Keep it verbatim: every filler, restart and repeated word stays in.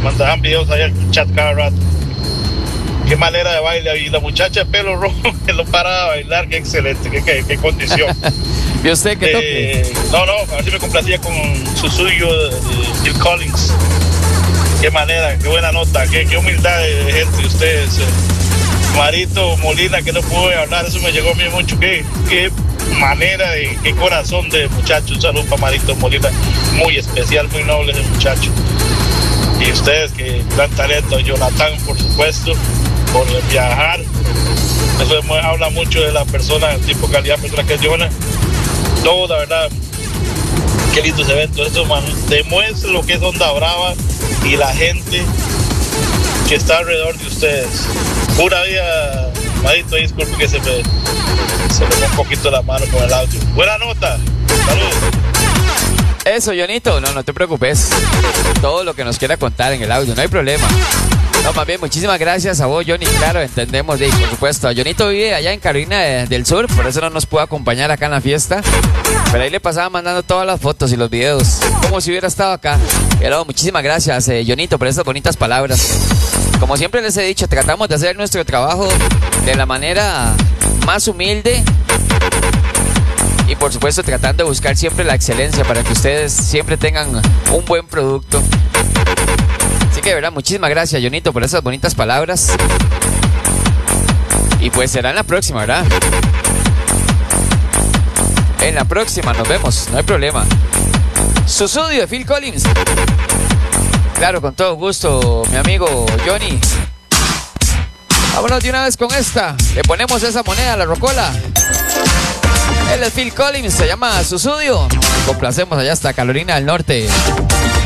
mandaban videos ahí al chat cada rato. Qué manera de baile. Y la muchacha de pelo rojo que lo para de bailar, qué excelente, qué, qué, qué condición. ¿Y usted qué toque? Eh, no, no, a ver si me complacía con su suyo de, de Phil Collins. Qué manera, qué buena nota, qué, qué humildad de gente de ustedes. Eh. Marito Molina, que no pude hablar, eso me llegó a mí mucho. Qué, qué manera, de, qué corazón de muchacho. Un saludo para Marito Molina, muy especial, muy noble ese muchacho. Y ustedes, que gran talento. Jonathan, por supuesto, por viajar. Eso habla mucho de la persona, el tipo de calidad, persona que es Jonah. Todo, la verdad, qué lindos eventos. Eso, man, demuestra lo que es Onda Brava y la gente que está alrededor de ustedes. Pura vida, Madito, disculpe que se me, se me fue un poquito la mano con el audio. Buena nota, saludos. Eso, Jonito, no, no te preocupes. Todo lo que nos quiera contar en el audio, no hay problema. No, más bien, muchísimas gracias a vos, Johnny. Claro, entendemos, y por supuesto. Jonito vive allá en Carolina de, del Sur, por eso no nos pudo acompañar acá en la fiesta. Pero ahí le pasaba mandando todas las fotos y los videos, como si hubiera estado acá. Pero muchísimas gracias, eh, Jonito, por esas bonitas palabras. Como siempre les he dicho, tratamos de hacer nuestro trabajo de la manera más humilde. Y por supuesto tratando de buscar siempre la excelencia para que ustedes siempre tengan un buen producto. Así que de verdad, muchísimas gracias, Jonito, por esas bonitas palabras. Y pues será en la próxima, ¿verdad? En la próxima nos vemos, no hay problema. Susudio de Phil Collins. Claro, con todo gusto, mi amigo Johnny. Vámonos de una vez con esta. Le ponemos esa moneda a la rocola. Él es Phil Collins, se llama Susudio. Complacemos allá hasta Carolina del Norte.